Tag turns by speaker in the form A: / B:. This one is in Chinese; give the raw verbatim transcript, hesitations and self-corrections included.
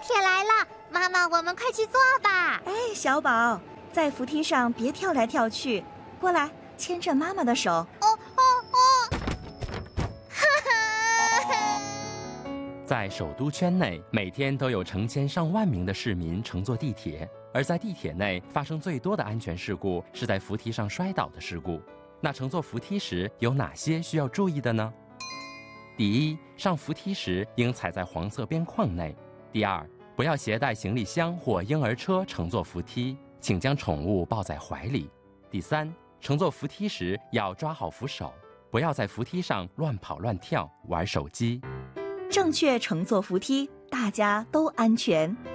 A: 铁来了，妈妈，我们快去坐吧。
B: 哎，小宝，在扶梯上别跳来跳去，过来，牵着妈妈的手。哦
A: 哦哦！哈
C: 哈！在首都圈内，每天都有成千上万名的市民乘坐地铁，而在地铁内发生最多的安全事故是在扶梯上摔倒的事故。那乘坐扶梯时有哪些需要注意的呢？第一，上扶梯时应踩在黄色边框内。第二，不要携带行李箱或婴儿车乘坐扶梯，请将宠物抱在怀里。第三，乘坐扶梯时要抓好扶手，不要在扶梯上乱跑乱跳玩手机。
B: 正确乘坐扶梯，大家都安全。